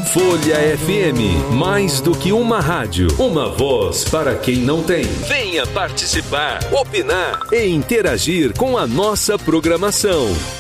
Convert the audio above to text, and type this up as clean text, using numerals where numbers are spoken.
Folha FM, mais do que uma rádio, uma voz para quem não tem. Venha participar, opinar e interagir com a nossa programação.